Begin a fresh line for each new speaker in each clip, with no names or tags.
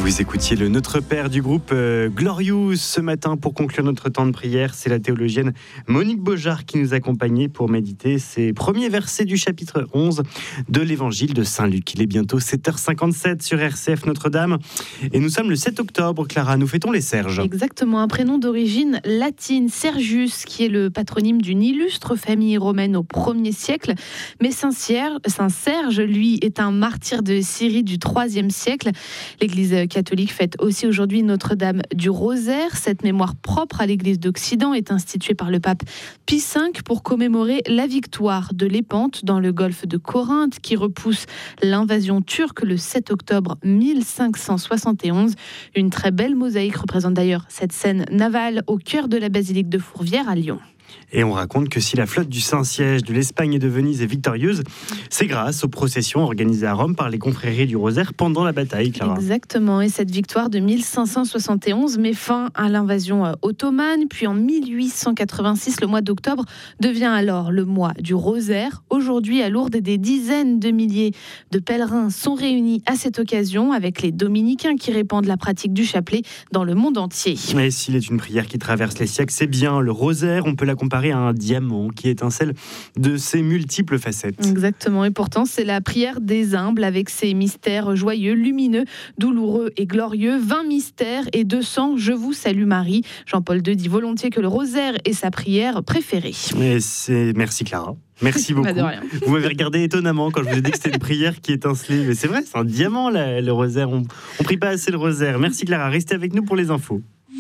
Vous écoutiez le Notre Père du groupe Glorious ce matin pour conclure notre temps de prière. C'est la théologienne Monique Beaujard qui nous accompagnait pour méditer ces premiers versets du chapitre 11 de l'évangile de Saint-Luc. Il est bientôt 7h57 sur RCF Notre-Dame et nous sommes le 7 octobre. Clara, nous fêtons les Serges.
Exactement, un prénom d'origine latine, Sergius, qui est le patronyme d'une illustre famille romaine au 1er siècle. Mais Saint-Serge, lui, est un martyr de Syrie du 3e siècle. L'Église catholique fête aussi aujourd'hui Notre-Dame du Rosaire. Cette mémoire propre à l'Église d'Occident est instituée par le pape Pie V pour commémorer la victoire de Lépante dans le golfe de Corinthe qui repousse l'invasion turque le 7 octobre 1571. Une très belle mosaïque représente d'ailleurs cette scène navale au cœur de la basilique de Fourvière à Lyon.
Et on raconte que si la flotte du Saint-Siège de l'Espagne et de Venise est victorieuse, c'est grâce aux processions organisées à Rome par les confréries du Rosaire pendant la bataille, Clara.
Exactement, et cette victoire de 1571 met fin à l'invasion ottomane, puis en 1886, le mois d'octobre devient alors le mois du Rosaire. Aujourd'hui, à Lourdes, des dizaines de milliers de pèlerins sont réunis à cette occasion avec les dominicains qui répandent la pratique du chapelet dans le monde entier.
Et s'il est une prière qui traverse les siècles, c'est bien le Rosaire. On peut la comparer à un diamant qui étincelle de ses multiples facettes.
Exactement, et pourtant c'est la prière des humbles avec ses mystères joyeux, lumineux, douloureux et glorieux. 20 mystères et 200 Je vous salue Marie. Jean-Paul II dit volontiers que le Rosaire est sa prière préférée.
Merci Clara. Merci beaucoup. Vous m'avez regardé étonnamment quand je vous ai dit que c'était une prière qui étincelait. Mais c'est vrai, c'est un diamant là, le Rosaire. On prie pas assez le Rosaire. Merci Clara, restez avec nous pour les infos.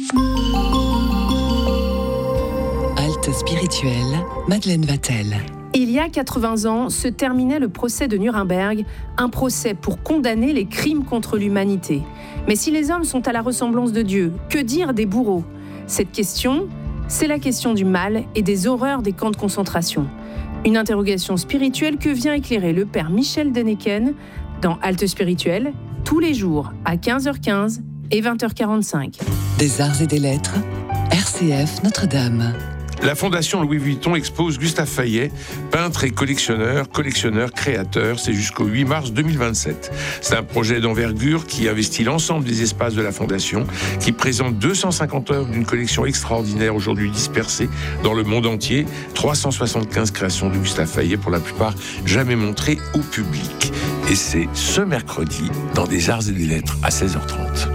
Spirituelle, Madeleine Vatel.
Il y a 80 ans se terminait le procès de Nuremberg, un procès pour condamner les crimes contre l'humanité. Mais si les hommes sont à la ressemblance de Dieu, que dire des bourreaux ? Cette question, c'est la question du mal et des horreurs des camps de concentration. Une interrogation spirituelle que vient éclairer le père Michel Deneken dans Halte Spirituelle, tous les jours à 15h15 et 20h45.
Des arts et des lettres, RCF Notre-Dame.
La Fondation Louis Vuitton expose Gustave Fayet, peintre et collectionneur, créateur. C'est jusqu'au 8 mars 2027. C'est un projet d'envergure qui investit l'ensemble des espaces de la Fondation, qui présente 250 œuvres d'une collection extraordinaire aujourd'hui dispersée dans le monde entier. 375 créations de Gustave Fayet, pour la plupart jamais montrées au public. Et c'est ce mercredi dans des arts et des lettres à 16h30.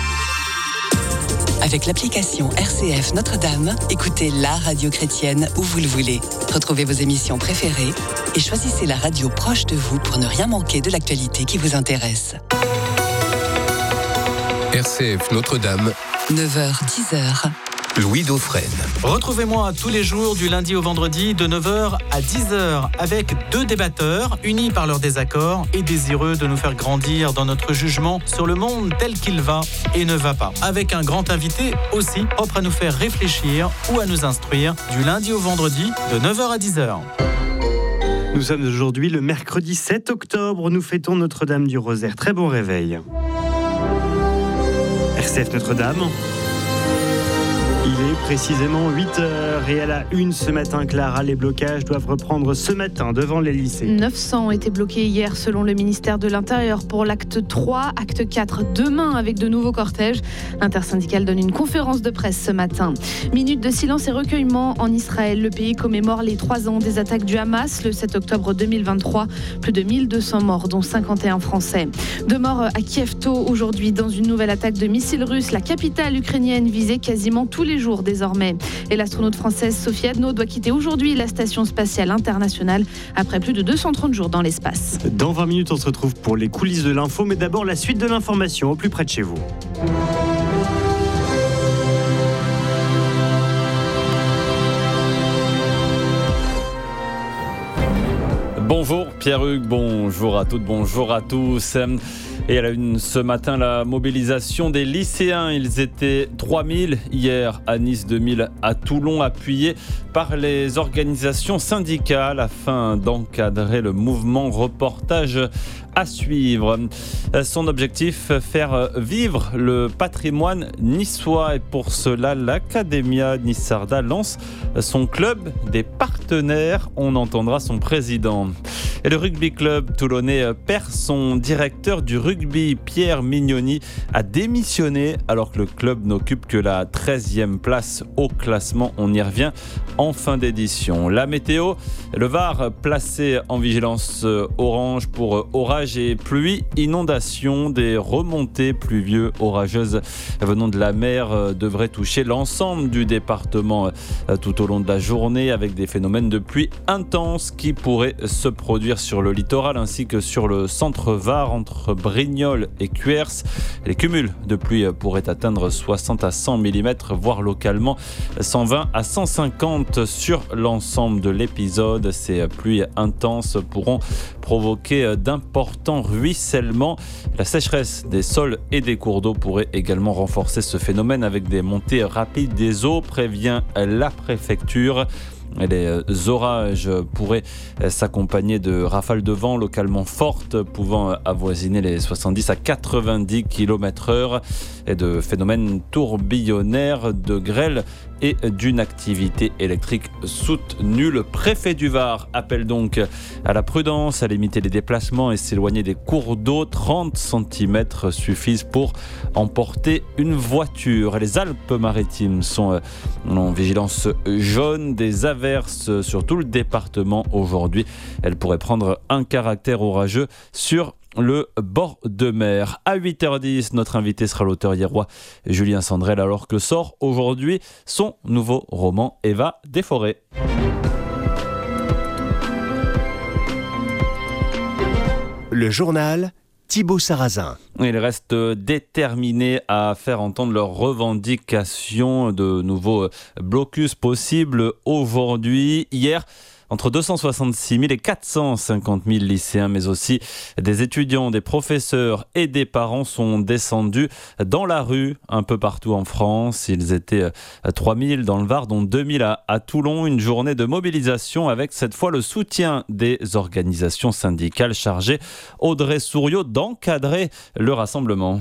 Avec l'application RCF Notre-Dame, écoutez la radio chrétienne où vous le voulez. Retrouvez vos émissions préférées et choisissez la radio proche de vous pour ne rien manquer de l'actualité qui vous intéresse.
RCF Notre-Dame,
9h-10h.
Louis Dauphren.
Retrouvez-moi tous les jours du lundi au vendredi de 9h à 10h avec deux débatteurs unis par leur désaccord et désireux de nous faire grandir dans notre jugement sur le monde tel qu'il va et ne va pas. Avec un grand invité aussi propre à nous faire réfléchir ou à nous instruire du lundi au vendredi de 9h à 10h.
Nous sommes aujourd'hui le mercredi 7 octobre. Nous fêtons Notre-Dame du Rosaire. Très bon réveil. RCF Notre-Dame. Il est précisément 8h et à la une ce matin, Clara, les blocages doivent reprendre ce matin devant les lycées.
900 ont été bloqués hier selon le ministère de l'Intérieur pour l'acte 3, acte 4 demain avec de nouveaux cortèges. L'intersyndicale donne une conférence de presse ce matin. Minute de silence et recueillement en Israël. Le pays commémore les 3 ans des attaques du Hamas le 7 octobre 2023. Plus de 1200 morts, dont 51 Français. 2 morts à Kiev tôt aujourd'hui dans une nouvelle attaque de missiles russes. La capitale ukrainienne visée quasiment tous les jours désormais. Et l'astronaute française Sophie Adno doit quitter aujourd'hui la station spatiale internationale après plus de 230 jours dans l'espace.
Dans 20 minutes, on se retrouve pour les coulisses de l'info, mais d'abord la suite de l'information au plus près de chez vous.
Bonjour Pierre-Hugues, bonjour à toutes, bonjour à tous. Et à la une ce matin, la mobilisation des lycéens. Ils étaient 3000 hier à Nice, 2000 à Toulon, appuyés par les organisations syndicales afin d'encadrer le mouvement. Reportage à suivre. Son objectif, faire vivre le patrimoine niçois. Et pour cela, l'Academia Nissarda lance son club des partenaires. On entendra son président. Et le rugby club toulonnais perd son directeur du rugby, Pierre Mignoni, a démissionné alors que le club n'occupe que la 13e place au classement. On y revient en fin d'édition. La météo, le Var placé en vigilance orange pour orage et pluie, inondation, des remontées pluvieuses orageuses venant de la mer devraient toucher l'ensemble du département tout au long de la journée avec des phénomènes de pluie intenses qui pourraient se produire sur le littoral ainsi que sur le centre Var entre Brignoles et Cuers. Les cumuls de pluie pourraient atteindre 60 à 100 mm, voire localement 120 à 150 sur l'ensemble de l'épisode. Ces pluies intenses pourront provoquer d'importants ruissellements. La sécheresse des sols et des cours d'eau pourrait également renforcer ce phénomène avec des montées rapides des eaux, prévient la préfecture. Les orages pourraient s'accompagner de rafales de vent localement fortes pouvant avoisiner les 70 à 90 km/h et de phénomènes tourbillonnaires, de grêle et d'une activité électrique soutenue. Le préfet du Var appelle donc à la prudence, à limiter les déplacements et s'éloigner des cours d'eau. 30 cm suffisent pour emporter une voiture. Les Alpes-Maritimes sont en vigilance jaune. Des averses sur tout le département aujourd'hui. Elles pourraient prendre un caractère orageux sur le bord de mer. À 8h10, notre invité sera l'auteur hiérois Julien Sandrel, alors que sort aujourd'hui son nouveau roman Eva des forêts.
Le journal Thibaut Sarrazin.
Ils restent déterminés à faire entendre leurs revendications. De nouveaux blocus possibles aujourd'hui. Hier, entre 266 000 et 450 000 lycéens, mais aussi des étudiants, des professeurs et des parents sont descendus dans la rue un peu partout en France. Ils étaient 3 000 dans le Var, dont 2 000 à Toulon. Une journée de mobilisation avec cette fois le soutien des organisations syndicales chargées, Audrey Souriau, d'encadrer le rassemblement.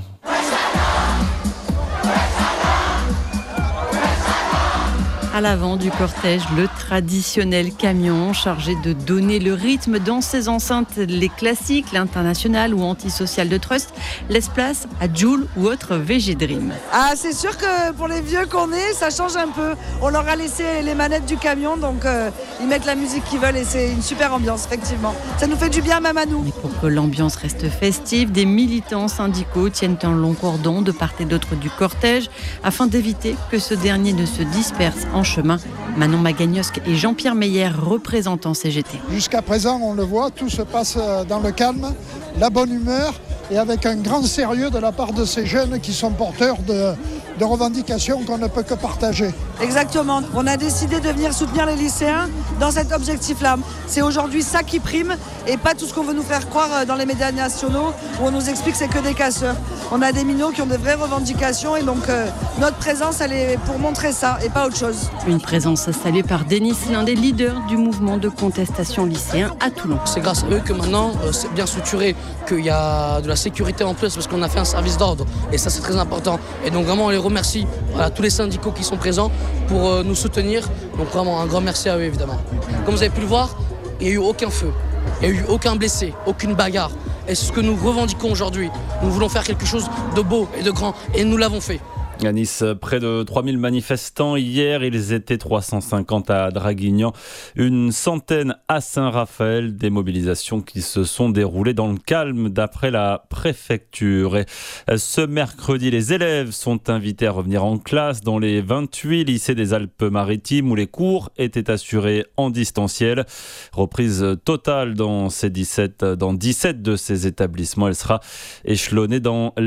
À l'avant du cortège, le traditionnel camion chargé de donner le rythme dans ses enceintes. Les classiques, l'international ou antisocial de Trust laissent place à Joule ou autre VG Dream.
Ah, c'est sûr que pour les vieux qu'on est, ça change un peu. On leur a laissé les manettes du camion, donc ils mettent la musique qu'ils veulent et c'est une super ambiance, effectivement. Ça nous fait du bien même à nous.
Et pour que l'ambiance reste festive, des militants syndicaux tiennent un long cordon de part et d'autre du cortège afin d'éviter que ce dernier ne se disperse en chemin. Manon Magagnosc et Jean-Pierre Meyer, représentants CGT.
Jusqu'à présent, on le voit, tout se passe dans le calme, la bonne humeur et avec un grand sérieux de la part de ces jeunes qui sont porteurs de revendications qu'on ne peut que partager.
Exactement. On a décidé de venir soutenir les lycéens dans cet objectif-là. C'est aujourd'hui ça qui prime et pas tout ce qu'on veut nous faire croire dans les médias nationaux où on nous explique que c'est que des casseurs. On a des minots qui ont de vraies revendications et donc notre présence, elle est pour montrer ça et pas autre chose.
Une présence saluée par Denis, l'un des leaders du mouvement de contestation lycéen à Toulon.
C'est grâce à eux que maintenant c'est bien structuré, qu'il y a de la sécurité en plus parce qu'on a fait un service d'ordre et ça c'est très important. Et donc vraiment on les remercie à tous les syndicats qui sont présents pour nous soutenir. Donc vraiment un grand merci à eux évidemment. Comme vous avez pu le voir, il n'y a eu aucun feu, il n'y a eu aucun blessé, aucune bagarre. Et c'est ce que nous revendiquons aujourd'hui. Nous voulons faire quelque chose de beau et de grand et nous l'avons fait.
À Nice, près de 3000 manifestants. Hier, ils étaient 350 à Draguignan, une centaine à Saint-Raphaël. Des mobilisations qui se sont déroulées dans le calme d'après la préfecture. Et ce mercredi, les élèves sont invités à revenir en classe dans les 28 lycées des Alpes-Maritimes où les cours étaient assurés en distanciel. Reprise totale dans 17 de ces établissements. Elle sera échelonnée dans les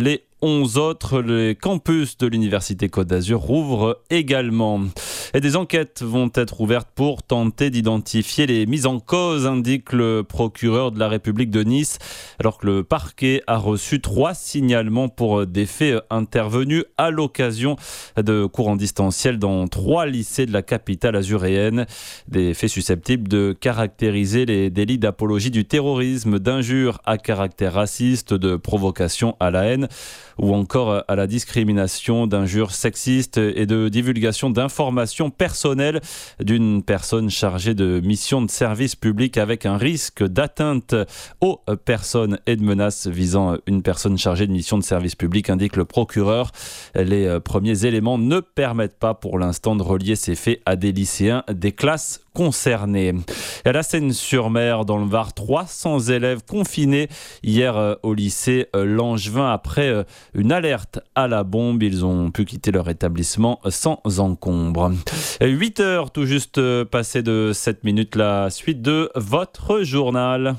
11 autres. Les campus de l'Université Côte d'Azur rouvrent également. Et des enquêtes vont être ouvertes pour tenter d'identifier les mises en cause, indique le procureur de la République de Nice, alors que le parquet a reçu 3 signalements pour des faits intervenus à l'occasion de cours en distanciel dans 3 lycées de la capitale azuréenne. Des faits susceptibles de caractériser les délits d'apologie du terrorisme, d'injures à caractère raciste, de provocation à la haine ou encore à la discrimination, d'injures sexistes et de divulgation d'informations personnelles d'une personne chargée de mission de service public avec un risque d'atteinte aux personnes et de menaces visant une personne chargée de mission de service public, indique le procureur. Les premiers éléments ne permettent pas pour l'instant de relier ces faits à des lycéens des classes concernés. Et à la Seine-sur-Mer, dans le Var, 300 élèves confinés hier au lycée Langevin après une alerte à la bombe. Ils ont pu quitter leur établissement sans encombre. 8h, tout juste passé de 7 minutes, la suite de votre journal.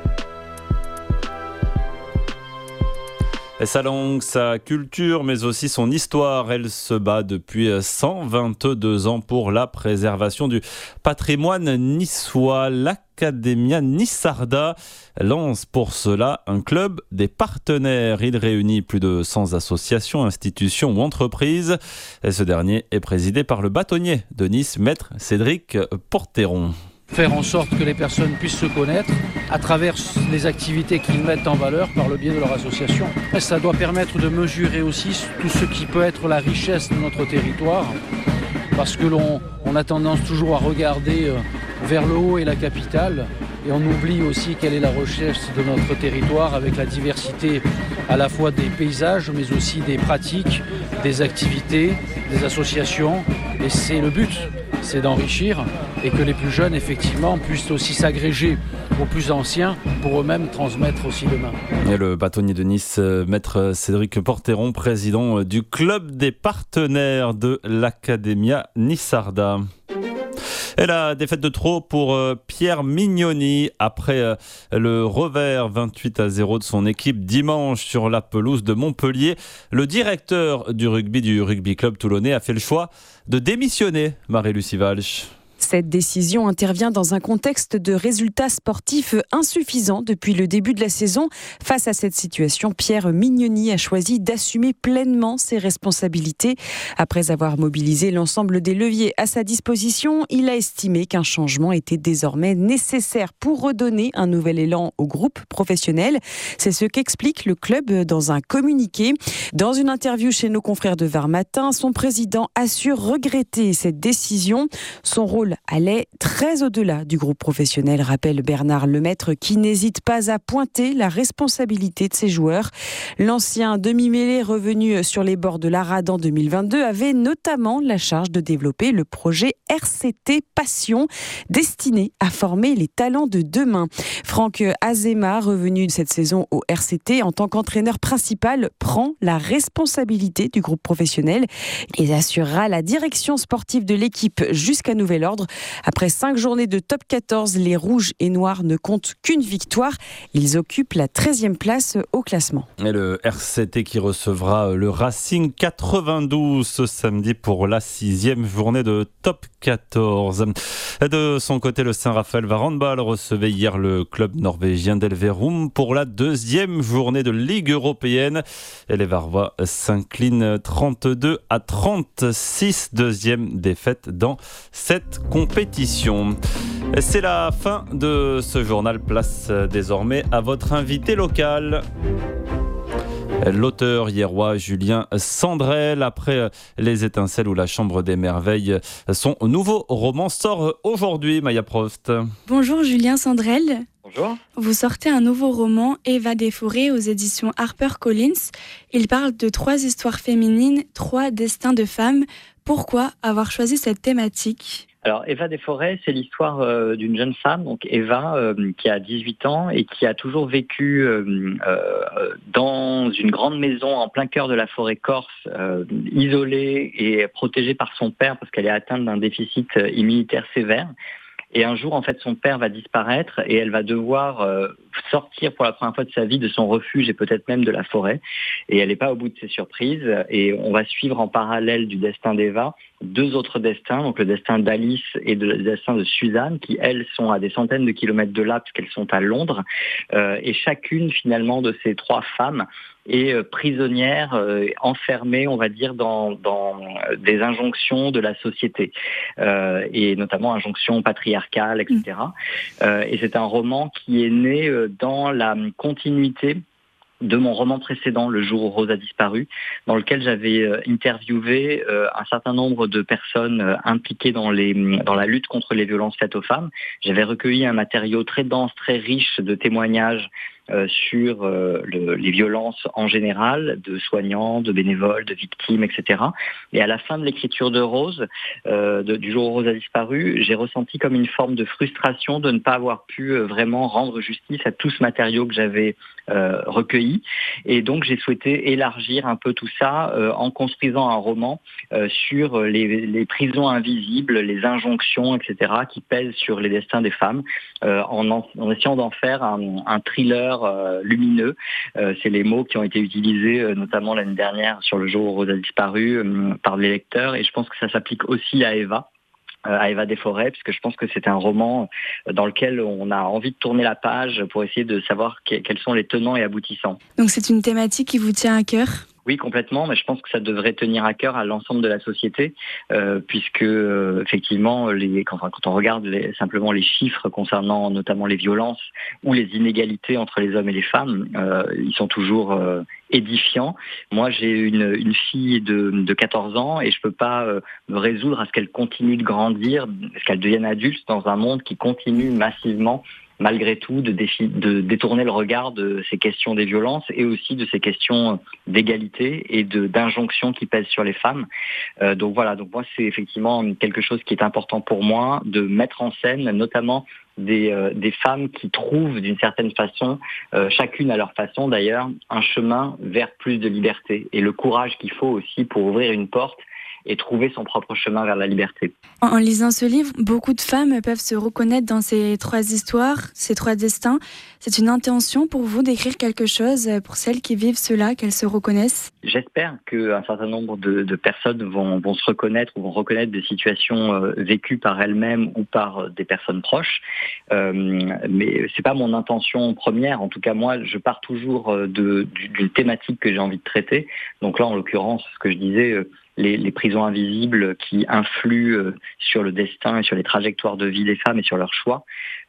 Sa langue, sa culture, mais aussi son histoire. Elle se bat depuis 122 ans pour la préservation du patrimoine niçois. L'Academia Nissarda lance pour cela un club des partenaires. Il réunit plus de 100 associations, institutions ou entreprises. Et ce dernier est présidé par le bâtonnier de Nice, maître Cédric Porteron.
Faire en sorte que les personnes puissent se connaître à travers les activités qu'ils mettent en valeur par le biais de leur association. Et ça doit permettre de mesurer aussi tout ce qui peut être la richesse de notre territoire, parce que on a tendance toujours à regarder vers le haut et la capitale, et on oublie aussi quelle est la richesse de notre territoire avec la diversité à la fois des paysages, mais aussi des pratiques, des activités, des associations, et c'est le but. C'est d'enrichir et que les plus jeunes, effectivement, puissent aussi s'agréger aux plus anciens pour eux-mêmes transmettre aussi demain.
Et le bâtonnier de Nice, maître Cédric Porteron, président du club des partenaires de l'Academia Nissarda. Et la défaite de trop pour Pierre Mignoni après le revers 28-0 de son équipe dimanche sur la pelouse de Montpellier. Le directeur du rugby club toulonnais a fait le choix de démissionner, Marie-Lucie Walsh.
Cette décision intervient dans un contexte de résultats sportifs insuffisants depuis le début de la saison. Face à cette situation, Pierre Mignoni a choisi d'assumer pleinement ses responsabilités. Après avoir mobilisé l'ensemble des leviers à sa disposition, il a estimé qu'un changement était désormais nécessaire pour redonner un nouvel élan au groupe professionnel. C'est ce qu'explique le club dans un communiqué. Dans une interview chez nos confrères de Var Matin, son président assure regretter cette décision. Son rôle allait très au-delà du groupe professionnel, rappelle Bernard Lemaître, qui n'hésite pas à pointer la responsabilité de ses joueurs. L'ancien demi-mêlée revenu sur les bords de la rade en 2022 avait notamment la charge de développer le projet RCT Passion, destiné à former les talents de demain. Franck Azema, revenu de cette saison au RCT en tant qu'entraîneur principal, prend la responsabilité du groupe professionnel et assurera la direction sportive de l'équipe jusqu'à nouvel ordre. Après 5 journées de top 14, les Rouges et Noirs ne comptent qu'une victoire. Ils occupent la 13e place au classement.
Et le RCT qui recevra le Racing 92 ce samedi pour la 6e journée de top 14. De son côté, le Saint-Raphaël Varandball recevait hier le club norvégien d'Elverum pour la 2e journée de Ligue européenne. Et les Varois s'inclinent 32-36, 2e défaite dans cette compétition. C'est la fin de ce journal. Place désormais à votre invité local. L'auteur hierois Julien Sandrel, après Les Étincelles ou La Chambre des Merveilles, son nouveau roman sort aujourd'hui, Maya Prost.
Bonjour Julien Sandrel.
Bonjour.
Vous sortez un nouveau roman, Eva des Forêts, aux éditions HarperCollins. Il parle de 3 histoires féminines, 3 destins de femmes. Pourquoi avoir choisi cette thématique ?
Alors, Eva des Forêts, c'est l'histoire d'une jeune femme, donc Eva, qui a 18 ans et qui a toujours vécu dans une grande maison en plein cœur de la forêt corse, isolée et protégée par son père parce qu'elle est atteinte d'un déficit immunitaire sévère. Et un jour, en fait, son père va disparaître et elle va devoir sortir pour la première fois de sa vie de son refuge et peut-être même de la forêt. Et elle n'est pas au bout de ses surprises. Et on va suivre en parallèle du destin d'Eva 2 autres destins, donc le destin d'Alice et le destin de Suzanne, qui elles sont à des centaines de kilomètres de là puisqu'elles sont à Londres. Et chacune finalement de ces 3 femmes est prisonnière, enfermée, on va dire, dans des injonctions de la société, et notamment injonctions patriarcales, etc. Et c'est un roman qui est né dans la continuité de mon roman précédent, Le jour où Rose a disparu, dans lequel j'avais interviewé un certain nombre de personnes impliquées dans la lutte contre les violences faites aux femmes. J'avais recueilli un matériau très dense, très riche de témoignages sur les violences en général, de soignants, de bénévoles, de victimes, etc. Et à la fin de l'écriture de Rose, du jour où Rose a disparu, j'ai ressenti comme une forme de frustration de ne pas avoir pu vraiment rendre justice à tout ce matériau que j'avais recueilli. Et donc j'ai souhaité élargir un peu tout ça en construisant un roman sur les prisons invisibles, les injonctions, etc. qui pèsent sur les destins des femmes, en essayant d'en faire un thriller lumineux. C'est les mots qui ont été utilisés notamment l'année dernière sur Le jour où Rose a disparu par les lecteurs, et je pense que ça s'applique aussi à Eva Desforêts, puisque je pense que c'est un roman dans lequel on a envie de tourner la page pour essayer de savoir quels sont les tenants et aboutissants.
Donc c'est une thématique qui vous tient à cœur ?
Oui, complètement, mais je pense que ça devrait tenir à cœur à l'ensemble de la société, puisque effectivement, quand on regarde simplement les chiffres concernant notamment les violences ou les inégalités entre les hommes et les femmes, ils sont toujours édifiants. Moi, j'ai une fille de 14 ans et je peux pas me résoudre à ce qu'elle continue de grandir, à ce qu'elle devienne adulte dans un monde qui continue massivement malgré tout, de détourner le regard de ces questions des violences et aussi de ces questions d'égalité et d'injonction qui pèsent sur les femmes. Donc voilà, donc moi c'est effectivement quelque chose qui est important pour moi, de mettre en scène notamment des femmes qui trouvent d'une certaine façon, chacune à leur façon d'ailleurs, un chemin vers plus de liberté et le courage qu'il faut aussi pour ouvrir une porte et trouver son propre chemin vers la liberté.
En lisant ce livre, beaucoup de femmes peuvent se reconnaître dans ces 3 histoires, ces 3 destins. C'est une intention pour vous d'écrire quelque chose pour celles qui vivent cela, qu'elles se reconnaissent ?
J'espère qu'un certain nombre de personnes vont se reconnaître ou vont reconnaître des situations vécues par elles-mêmes ou par des personnes proches. Mais c'est pas mon intention première. En tout cas, moi, je pars toujours d'une thématique que j'ai envie de traiter. Donc là, en l'occurrence, ce que je disais, les prisons invisibles qui influent sur le destin et sur les trajectoires de vie des femmes et sur leurs choix.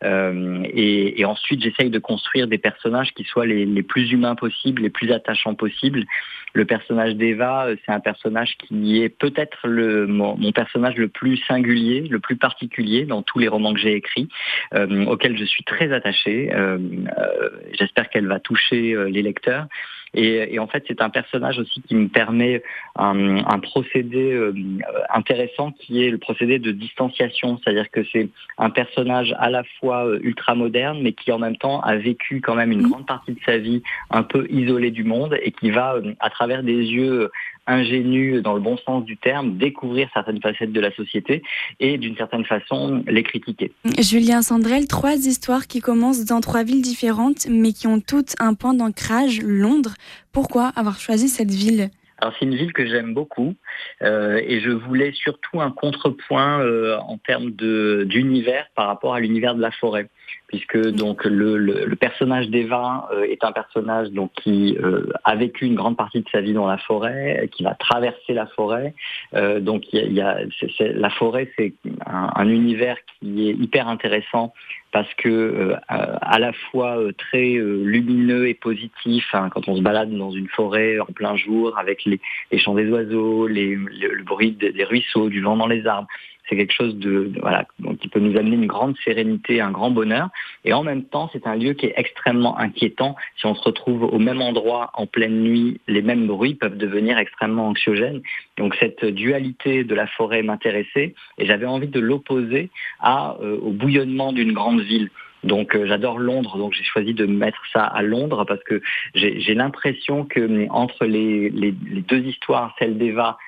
Et ensuite, j'essaye de construire des personnages qui soient les plus humains possibles, les plus attachants possibles. Le personnage d'Eva, c'est un personnage qui est peut-être mon personnage le plus singulier, le plus particulier dans tous les romans que j'ai écrits, auquel je suis très attaché. J'espère qu'elle va toucher les lecteurs. Et en fait, c'est un personnage aussi qui me permet un procédé intéressant qui est le procédé de distanciation. C'est-à-dire que c'est un personnage à la fois ultra-moderne, mais qui en même temps a vécu quand même une grande partie de sa vie un peu isolé du monde et qui va, à travers des yeux ingénus dans le bon sens du terme, découvrir certaines facettes de la société et d'une certaine façon les critiquer.
Julien Sandrel, 3 histoires qui commencent dans 3 villes différentes mais qui ont toutes un point d'ancrage, Londres. Pourquoi avoir choisi cette ville ?
Alors c'est une ville que j'aime beaucoup et je voulais surtout un contrepoint en termes d'univers par rapport à l'univers de la forêt, puisque donc le personnage d'Eva est un personnage donc qui a vécu une grande partie de sa vie dans la forêt, qui va traverser la forêt. Donc la forêt, c'est un univers qui est hyper intéressant parce que à la fois très lumineux et positif, quand on se balade dans une forêt en plein jour avec les chants des oiseaux, le bruit des ruisseaux, du vent dans les arbres. C'est quelque chose qui peut nous amener une grande sérénité, un grand bonheur. Et en même temps, c'est un lieu qui est extrêmement inquiétant. Si on se retrouve au même endroit en pleine nuit, les mêmes bruits peuvent devenir extrêmement anxiogènes. Donc cette dualité de la forêt m'intéressait et j'avais envie de l'opposer au bouillonnement d'une grande ville. Donc j'adore Londres, donc j'ai choisi de mettre ça à Londres parce que j'ai l'impression que entre les 2 histoires, celle d'Eva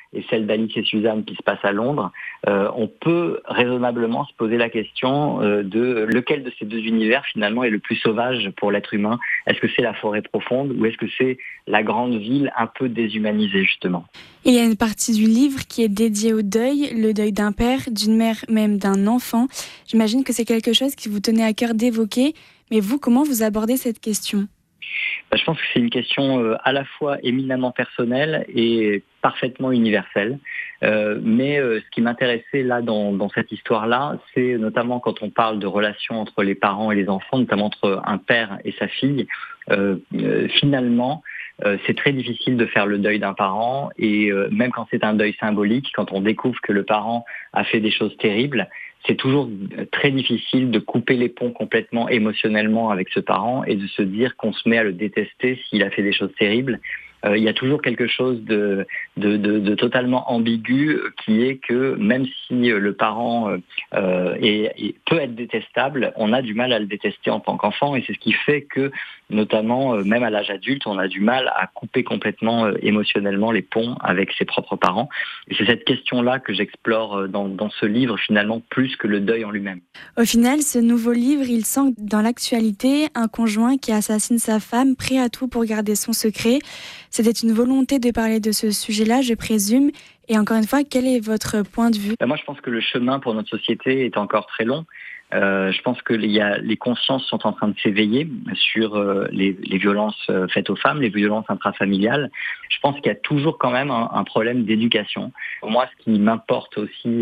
et celle d'Alice et Suzanne qui se passe à Londres, on peut raisonnablement se poser la question de lequel de ces deux univers finalement est le plus sauvage pour l'être humain. Est-ce que c'est la forêt profonde ou est-ce que c'est la grande ville un peu déshumanisée justement?
Il y a une partie du livre qui est dédiée au deuil, le deuil d'un père, d'une mère, même d'un enfant. J'imagine que c'est quelque chose qui vous tenait à cœur d'évoquer, mais vous, comment vous abordez cette question ?
Je pense que c'est une question à la fois éminemment personnelle et parfaitement universelle. Mais ce qui m'intéressait là dans cette histoire-là, c'est notamment quand on parle de relations entre les parents et les enfants, notamment entre un père et sa fille, finalement, c'est très difficile de faire le deuil d'un parent et même quand c'est un deuil symbolique, quand on découvre que le parent a fait des choses terribles, c'est toujours très difficile de couper les ponts complètement émotionnellement avec ce parent et de se dire qu'on se met à le détester s'il a fait des choses terribles. Il y a toujours quelque chose de totalement ambigu qui est que même si le parent peut être détestable, on a du mal à le détester en tant qu'enfant et c'est ce qui fait que notamment même à l'âge adulte, on a du mal à couper complètement émotionnellement les ponts avec ses propres parents. Et c'est cette question-là que j'explore dans ce livre finalement plus que le deuil en lui-même.
Au final, ce nouveau livre, il sent dans l'actualité un conjoint qui assassine sa femme, prêt à tout pour garder son secret. C'était une volonté de parler de ce sujet-là, je présume. Et encore une fois, quel est votre point de vue ?
Moi, je pense que le chemin pour notre société est encore très long. Je pense que les consciences sont en train de s'éveiller sur les violences faites aux femmes, les violences intrafamiliales. Je pense qu'il y a toujours quand même un problème d'éducation. Pour moi, ce qui m'importe aussi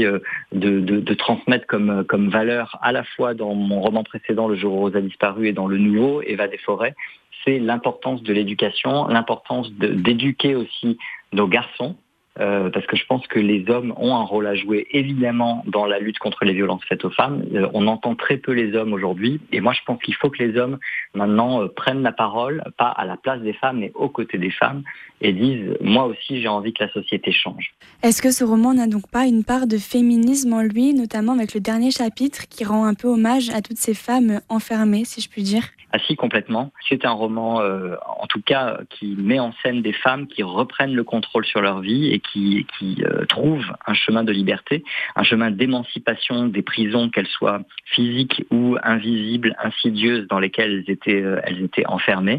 de transmettre comme valeur, à la fois dans mon roman précédent, Le jour où Rose a disparu, et dans le nouveau, Eva des forêts, c'est l'importance de l'éducation, l'importance d'éduquer aussi nos garçons. Parce que je pense que les hommes ont un rôle à jouer évidemment dans la lutte contre les violences faites aux femmes. On entend très peu les hommes aujourd'hui et moi je pense qu'il faut que les hommes maintenant prennent la parole, pas à la place des femmes mais aux côtés des femmes et disent moi aussi j'ai envie que la société change.
Est-ce que ce roman n'a donc pas une part de féminisme en lui, notamment avec le dernier chapitre qui rend un peu hommage à toutes ces femmes enfermées, si je puis dire ?
Ah si, complètement. C'est un roman, en tout cas, qui met en scène des femmes qui reprennent le contrôle sur leur vie et qui trouvent un chemin de liberté, un chemin d'émancipation des prisons, qu'elles soient physiques ou invisibles, insidieuses, dans lesquelles elles étaient enfermées.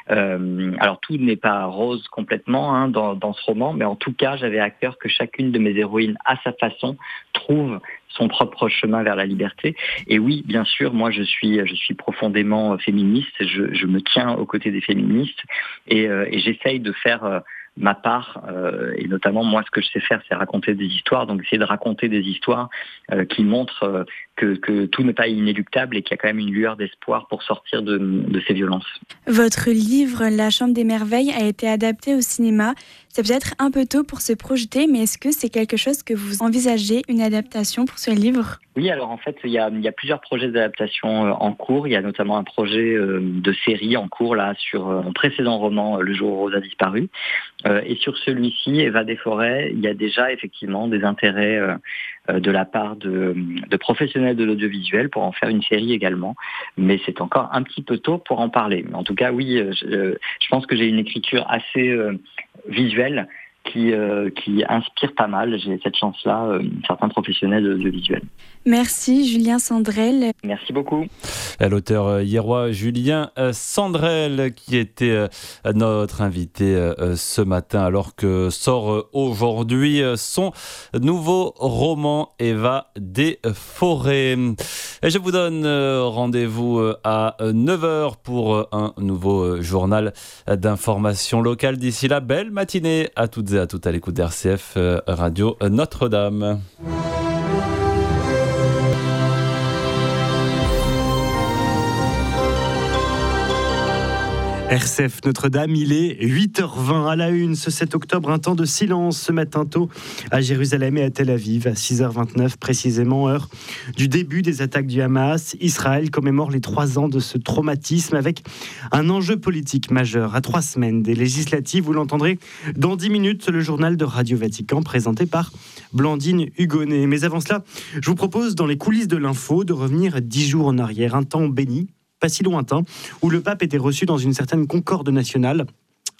Alors tout n'est pas rose complètement dans ce roman, mais en tout cas, j'avais à cœur que chacune de mes héroïnes, à sa façon, trouve son propre chemin vers la liberté. Et oui, bien sûr, moi je suis profondément féministe, je me tiens aux côtés des féministes et j'essaye de faire ma part, et notamment moi ce que je sais faire c'est raconter des histoires, donc essayer de raconter des histoires qui montrent que tout n'est pas inéluctable et qu'il y a quand même une lueur d'espoir pour sortir de ces violences.
Votre livre La Chambre des Merveilles a été adapté au cinéma. C'est peut-être un peu tôt pour se projeter, mais est-ce que c'est quelque chose que vous envisagez, une adaptation pour ce livre ?
Oui, alors en fait, il y a plusieurs projets d'adaptation en cours. Il y a notamment un projet de série en cours là sur mon précédent roman, Le jour où Rose a disparu. Et sur celui-ci, Eva des forêts, il y a déjà effectivement des intérêts de la part de professionnels de l'audiovisuel pour en faire une série également. Mais c'est encore un petit peu tôt pour en parler. Mais en tout cas, oui, je pense que j'ai une écriture assez visuelle qui inspire pas mal. J'ai cette chance-là, certains professionnels de l'audiovisuel.
Merci Julien Sandrel.
Merci beaucoup.
L'auteur hiérois Julien Sandrel qui était notre invité ce matin alors que sort aujourd'hui son nouveau roman Eva des forêts. Et je vous donne rendez-vous à 9h pour un nouveau journal d'information locale. D'ici là, belle matinée à toutes et à toutes à l'écoute d'RCF Radio Notre-Dame.
RCF Notre-Dame, il est 8h20 à la une ce 7 octobre, un temps de silence ce matin tôt à Jérusalem et à Tel Aviv, à 6h29 précisément, heure du début des attaques du Hamas. Israël commémore les 3 ans de ce traumatisme avec un enjeu politique majeur. À 3 semaines des législatives, vous l'entendrez dans 10 minutes, le journal de Radio Vatican présenté par Blandine Hugonnet. Mais avant cela, je vous propose dans les coulisses de l'info de revenir 10 jours en arrière, un temps béni, pas si lointain, où le pape était reçu dans une certaine concorde nationale,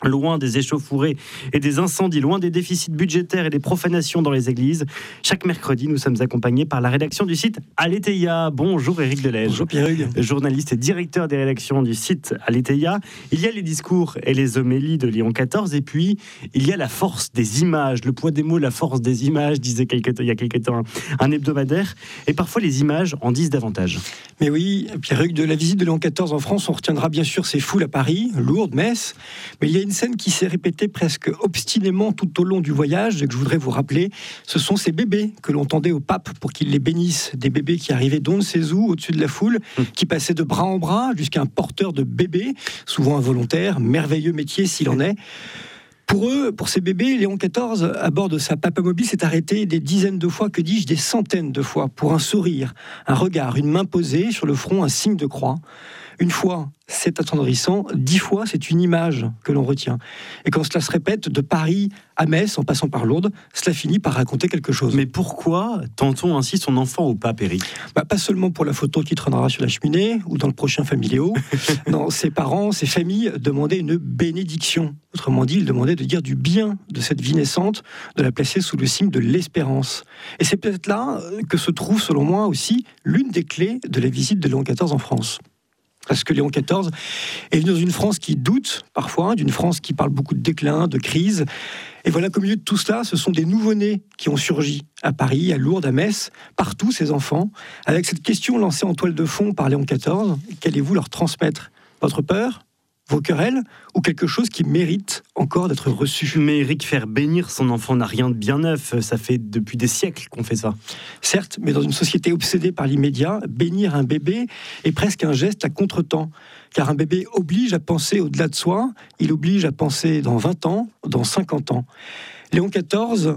Loin des échauffourées et des incendies, loin des déficits budgétaires et des profanations dans les églises. Chaque mercredi, nous sommes accompagnés par la rédaction du site Aletheia. Bonjour Éric Delège.
Bonjour Pierre-Hugues.
Journaliste et directeur des rédactions du site Aletheia. Il y a les discours et les homélies de Léon XIV et puis il y a la force des images, le poids des mots, la force des images, disait il y a quelque temps un hebdomadaire. Et parfois les images en disent davantage.
Mais oui, Pierre-Hugues, de la visite de Léon XIV en France, on retiendra bien sûr ces foules à Paris, Lourdes, Metz, mais il y a une scène qui s'est répétée presque obstinément tout au long du voyage et que je voudrais vous rappeler. Ce sont ces bébés que l'on tendait au pape pour qu'il les bénisse. Des bébés qui arrivaient d'on ne sait où, au-dessus de la foule, qui passaient de bras en bras jusqu'à un porteur de bébés, souvent involontaire, merveilleux métier s'il en est. Pour eux, pour ces bébés, Léon XIV, à bord de sa papamobile, s'est arrêté des dizaines de fois, que dis-je, des centaines de fois, pour un sourire, un regard, une main posée sur le front, un signe de croix. Une fois, c'est attendrissant, 10 fois, c'est une image que l'on retient. Et quand cela se répète, de Paris à Metz, en passant par Lourdes, cela finit par raconter quelque chose.
Mais pourquoi tend-on ainsi son enfant au pape, Éric ?
Pas seulement pour la photo qui traînera sur la cheminée ou dans le prochain Familio. Non, ses parents, ses familles demandaient une bénédiction. Autrement dit, ils demandaient de dire du bien de cette vie naissante, de la placer sous le signe de l'espérance. Et c'est peut-être là que se trouve, selon moi aussi, l'une des clés de la visite de Léon XIV en France. Parce que Léon XIV est venu dans une France qui doute parfois, d'une France qui parle beaucoup de déclin, de crise. Et voilà qu'au milieu de tout cela, ce sont des nouveau-nés qui ont surgi à Paris, à Lourdes, à Metz, partout ces enfants, avec cette question lancée en toile de fond par Léon XIV, qu'allez-vous leur transmettre ? Votre peur ? Vos querelles, ou quelque chose qui mérite encore d'être reçu.
Mais Éric, faire bénir son enfant n'a rien de bien neuf. Ça fait depuis des siècles qu'on fait ça.
Certes, mais dans une société obsédée par l'immédiat, bénir un bébé est presque un geste à contre-temps. Car un bébé oblige à penser au-delà de soi, il oblige à penser dans 20 ans, dans 50 ans. Léon XIV,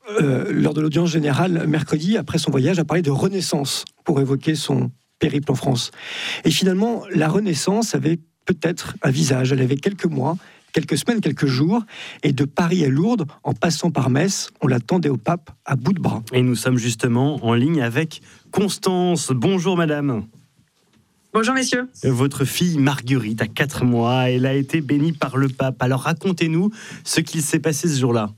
lors de l'audience générale mercredi, après son voyage, a parlé de renaissance pour évoquer son périple en France. Et finalement, la renaissance avait peut-être un visage. Elle avait quelques mois, quelques semaines, quelques jours, et de Paris à Lourdes, en passant par Metz, on l'attendait au pape à bout de bras.
Et nous sommes justement en ligne avec Constance. Bonjour madame.
Bonjour messieurs.
Votre fille Marguerite a 4 mois, elle a été bénie par le pape. Alors racontez-nous ce qu'il s'est passé ce jour-là.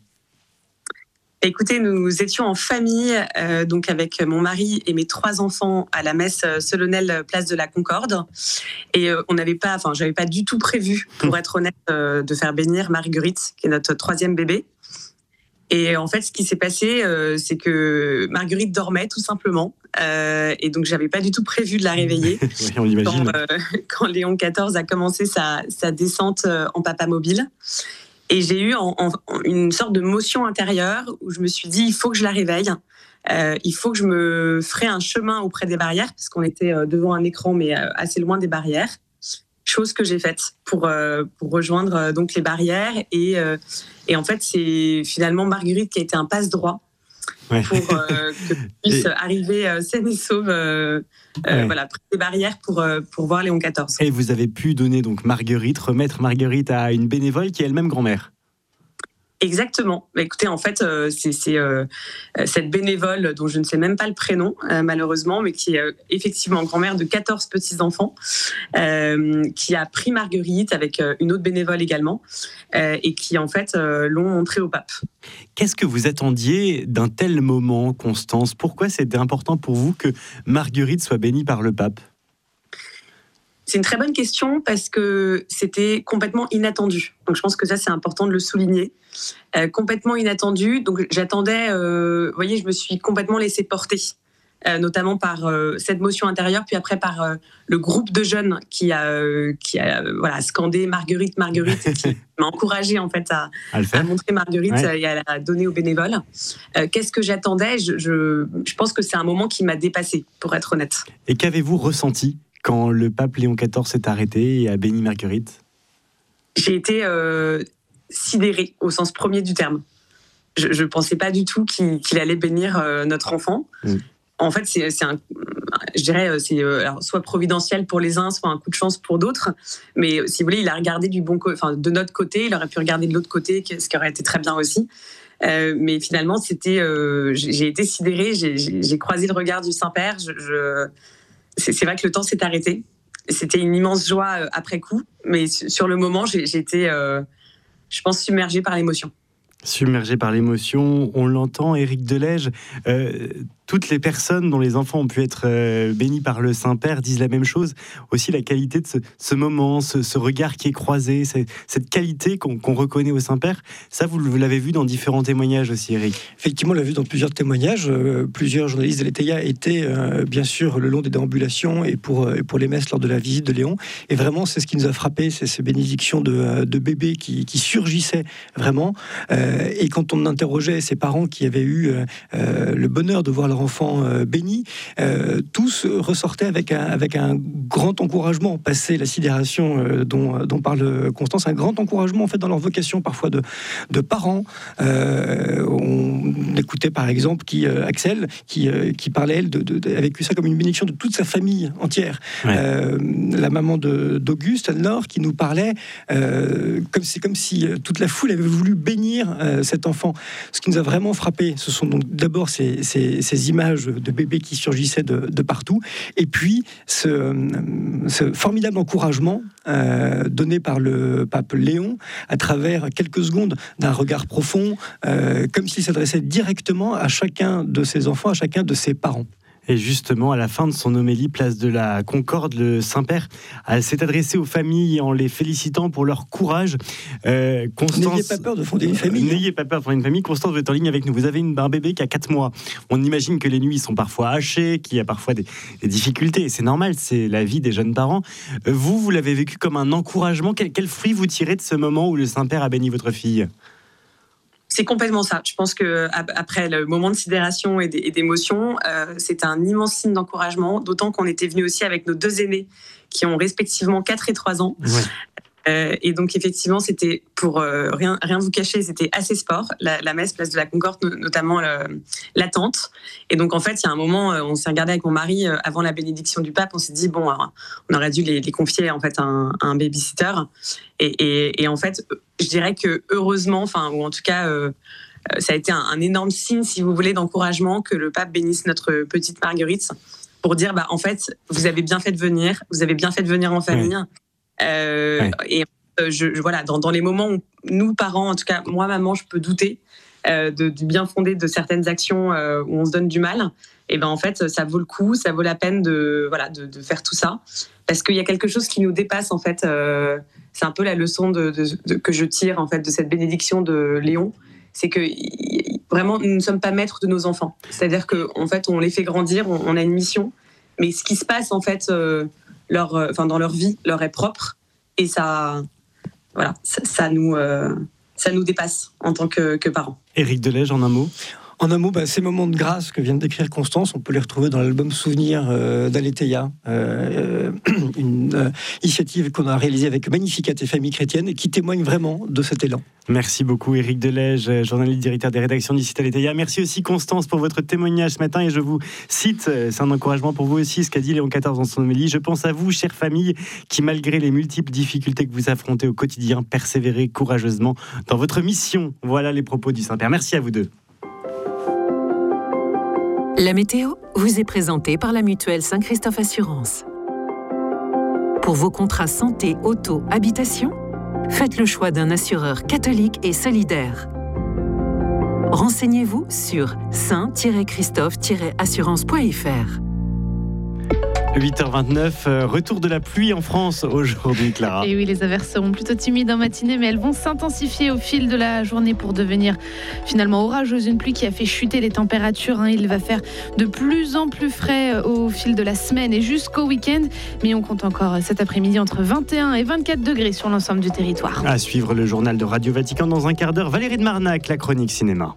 Écoutez, nous étions en famille, donc avec mon mari et mes 3 enfants à la messe solennelle place de la Concorde. Et j'avais pas du tout prévu, pour être honnête, de faire bénir Marguerite, qui est notre 3e bébé. Et en fait, ce qui s'est passé, c'est que Marguerite dormait tout simplement. Et donc, j'avais pas du tout prévu de la réveiller.
Oui, on l'imagine.
Quand Léon XIV a commencé sa descente en papamobile. Et j'ai eu une sorte de motion intérieure où je me suis dit, il faut que je la réveille. Il faut que je me ferai un chemin auprès des barrières, parce qu'on était devant un écran, mais assez loin des barrières. Chose que j'ai faite pour rejoindre donc les barrières. Et en fait, c'est finalement Marguerite qui a été un passe-droit pour que je puisse arriver saine et sauve près des barrières pour voir Léon XIV.
Et vous avez pu donner donc remettre Marguerite à une bénévole qui est elle-même grand-mère.
Exactement. Écoutez, en fait, c'est cette bénévole dont je ne sais même pas le prénom, malheureusement, mais qui est effectivement grand-mère de 14 petits-enfants, qui a pris Marguerite avec une autre bénévole également, et qui, en fait, l'ont montrée au pape.
Qu'est-ce que vous attendiez d'un tel moment, Constance ? Pourquoi c'était important pour vous que Marguerite soit bénie par le pape ?
C'est une très bonne question parce que c'était complètement inattendu. Donc je pense que ça, c'est important de le souligner. Complètement inattendu. Donc j'attendais, vous voyez, je me suis complètement laissée porter, notamment par cette motion intérieure, puis après par le groupe de jeunes qui a scandé Marguerite, Marguerite, et qui m'a encouragée en fait à montrer Marguerite et à la donner aux bénévoles. Qu'est-ce que j'attendais ? Je pense que c'est un moment qui m'a dépassée, pour être honnête.
Et qu'avez-vous ressenti quand le pape Léon XIV s'est arrêté et a béni Marguerite ?
J'ai été sidérée au sens premier du terme. Je ne pensais pas du tout qu'il allait bénir notre enfant. En fait, c'est soit providentiel pour les uns, soit un coup de chance pour d'autres. Mais si vous voulez, il a regardé de notre côté, il aurait pu regarder de l'autre côté, ce qui aurait été très bien aussi. Mais finalement, j'ai été sidérée, j'ai croisé le regard du Saint-Père. C'est vrai que le temps s'est arrêté. C'était une immense joie après coup, mais sur le moment, j'ai été je pense, submergés par l'émotion.
Submergé par l'émotion, on l'entend, Éric Delège. Toutes les personnes dont les enfants ont pu être bénis par le Saint-Père disent la même chose. Aussi la qualité de ce moment, ce regard qui est croisé, cette qualité qu'on reconnaît au Saint-Père. Ça, vous l'avez vu dans différents témoignages aussi, Éric.
Effectivement, on l'a vu dans plusieurs témoignages. Plusieurs journalistes de l'Eteia étaient bien sûr le long des déambulations et pour les messes lors de la visite de Léon. Et vraiment, c'est ce qui nous a frappé, c'est ces bénédictions de bébés qui surgissaient vraiment. Et quand on interrogeait ces parents qui avaient eu le bonheur de voir leur enfant béni, tous ressortaient avec un grand encouragement, passé la sidération dont parle Constance, un grand encouragement en fait dans leur vocation parfois de parents. On écoutait par exemple Axel qui parlait elle a vécu ça comme une bénédiction de toute sa famille entière. Ouais. La maman d'Auguste, Anne-Laure, qui nous parlait comme si toute la foule avait voulu bénir cet enfant. Ce qui nous a vraiment frappé, ce sont donc d'abord ces images de bébés qui surgissaient de partout, et puis ce formidable encouragement donné par le pape Léon à travers quelques secondes d'un regard profond, comme s'il s'adressait directement à chacun de ses enfants, à chacun de ses parents.
Et justement, à la fin de son homélie, place de la Concorde, le Saint-Père s'est adressé aux familles en les félicitant pour leur courage.
Constance, n'ayez pas peur de fonder une famille.
N'ayez pas peur de fonder une famille. Constance, vous êtes en ligne avec nous. Vous avez un bébé qui a 4 mois. On imagine que les nuits sont parfois hachées, qu'il y a parfois des difficultés. Et c'est normal, c'est la vie des jeunes parents. Vous l'avez vécu comme un encouragement. Quel fruit vous tirez de ce moment où le Saint-Père a béni votre fille ?
C'est complètement ça. Je pense qu'après le moment de sidération et d'émotion, c'est un immense signe d'encouragement, d'autant qu'on était venus aussi avec nos 2 aînés qui ont respectivement 4 et 3 ans. Ouais. Et donc effectivement, c'était pour rien vous cacher, c'était assez sport, la messe place de la Concorde, notamment l'attente. Et donc en fait, il y a un moment, on s'est regardé avec mon mari avant la bénédiction du pape, on s'est dit bon, alors, on aurait dû les confier en fait à un babysitter. Et en fait, je dirais que heureusement, ou en tout cas, ça a été un énorme signe, si vous voulez, d'encouragement que le pape bénisse notre petite Marguerite pour dire, en fait, vous avez bien fait de venir, en famille. Ouais. Et voilà, dans les moments où nous, parents, en tout cas, moi, maman, je peux douter du bien fondé de certaines actions où on se donne du mal. Et en fait, ça vaut le coup, ça vaut la peine de faire tout ça. Parce qu'il y a quelque chose qui nous dépasse, en fait. C'est un peu la leçon que je tire, en fait, de cette bénédiction de Léon. C'est que, vraiment, nous ne sommes pas maîtres de nos enfants. C'est-à-dire qu'en fait, on les fait grandir, on a une mission. Mais ce qui se passe, en fait, dans leur vie, leur est propre. Et ça nous dépasse en tant que parents.
Éric Delège, en un mot.
En un mot, ces moments de grâce que vient de décrire Constance, on peut les retrouver dans l'album Souvenir d'Aletheia, une initiative qu'on a réalisée avec Magnificat et Famille Chrétienne et qui témoigne vraiment de cet élan.
Merci beaucoup Éric Delège, journaliste directeur des rédactions du site Aletheia. Merci aussi Constance pour votre témoignage ce matin et je vous cite, c'est un encouragement pour vous aussi, ce qu'a dit Léon XIV dans son homélie. Je pense à vous, chère famille, qui malgré les multiples difficultés que vous affrontez au quotidien, persévérez courageusement dans votre mission. Voilà les propos du Saint-Père. Merci à vous deux.
La météo vous est présentée par la mutuelle Saint-Christophe Assurance. Pour vos contrats santé, auto, habitation, faites le choix d'un assureur catholique et solidaire. Renseignez-vous sur saint-christophe-assurance.fr.
8h29, retour de la pluie en France aujourd'hui, Clara.
Et oui, les averses seront plutôt timides en matinée, mais elles vont s'intensifier au fil de la journée pour devenir finalement orageuses. Une pluie qui a fait chuter les températures. Il va faire de plus en plus frais au fil de la semaine et jusqu'au week-end. Mais on compte encore cet après-midi entre 21 et 24 degrés sur l'ensemble du territoire.
À suivre le journal de Radio Vatican dans un quart d'heure. Valérie de Marnac, la chronique cinéma.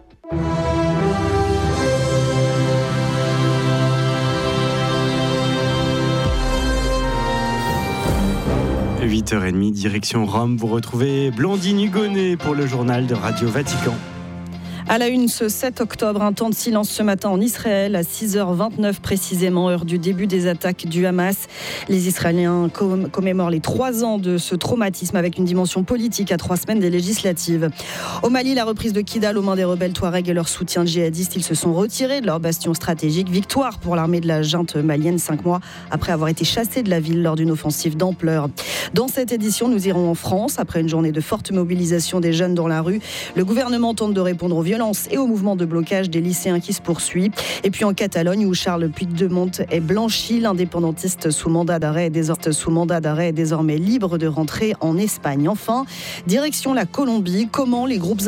8h30, direction Rome. Vous retrouvez Blandine Hugonnet pour le journal de Radio Vatican.
À la une, ce 7 octobre, un temps de silence ce matin en Israël, à 6h29 précisément, heure du début des attaques du Hamas. Les Israéliens commémorent les 3 ans de ce traumatisme avec une dimension politique à 3 semaines des législatives. Au Mali, la reprise de Kidal aux mains des rebelles Touaregs et leur soutien djihadiste, ils se sont retirés de leur bastion stratégique. Victoire pour l'armée de la junte malienne 5 mois après avoir été chassés de la ville lors d'une offensive d'ampleur. Dans cette édition, nous irons en France. Après une journée de forte mobilisation des jeunes dans la rue, le gouvernement tente de répondre aux violences et au mouvement de blocage des lycéens qui se poursuit. Et puis en Catalogne, où Charles Puigdemont est blanchi, l'indépendantiste sous mandat d'arrêt est désormais libre de rentrer en Espagne. Enfin, direction la Colombie, comment les groupes